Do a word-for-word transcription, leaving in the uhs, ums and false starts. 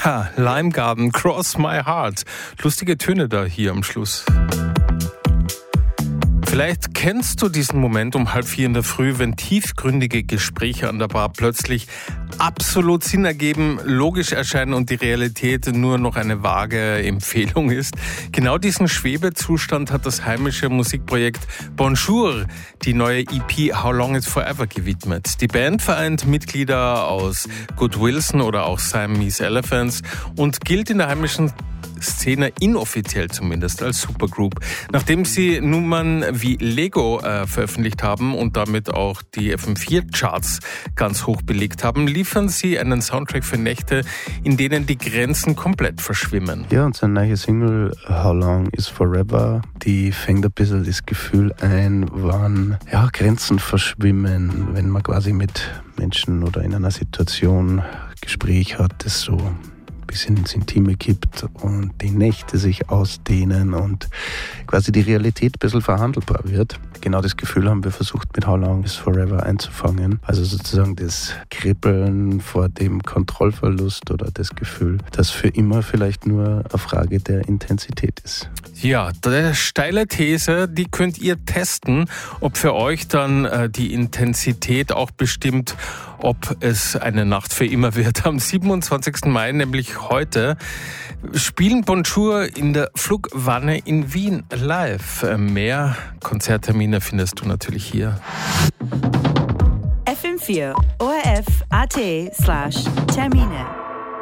Ja, Lime Garden, Cross My Heart. Lustige Töne da hier am Schluss. Vielleicht kennst du diesen Moment um halb vier in der Früh, wenn tiefgründige Gespräche an der Bar plötzlich absolut Sinn ergeben, logisch erscheinen und die Realität nur noch eine vage Empfehlung ist. Genau diesen Schwebezustand hat das heimische Musikprojekt Bonjour die neue E P How Long Is Forever gewidmet. Die Band vereint Mitglieder aus Good Wilson oder auch Siamese Elephants und gilt in der heimischen Szene inoffiziell zumindest als Supergroup. Nachdem sie Nummern wie Lego äh, veröffentlicht haben und damit auch die F M vier Charts ganz hoch belegt haben, liefern sie einen Soundtrack für Nächte, in denen die Grenzen komplett verschwimmen. Ja, unsere neue Single How Long Is Forever, die fängt ein bisschen das Gefühl ein, wann ja, Grenzen verschwimmen, wenn man quasi mit Menschen oder in einer Situation Gespräch hat, das so bisschen ins Intime kippt und die Nächte sich ausdehnen und quasi die Realität ein bisschen verhandelbar wird. Genau das Gefühl haben wir versucht mit How Long Is Forever einzufangen. Also sozusagen das Kribbeln vor dem Kontrollverlust oder das Gefühl, dass für immer vielleicht nur eine Frage der Intensität ist. Ja, der steile These, die könnt ihr testen, ob für euch dann äh, die Intensität auch bestimmt, ob es eine Nacht für immer wird. Am siebenundzwanzigsten Mai, nämlich heute, spielen Bonjour in der Flugwanne in Wien live. Mehr Konzerttermine findest du natürlich hier. F M vier O R F A T slash Termine